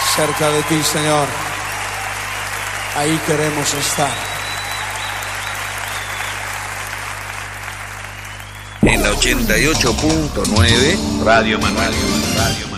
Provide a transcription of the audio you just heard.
cerca de ti, Señor. Ahí queremos estar. En la 88.9 Radio Manuel.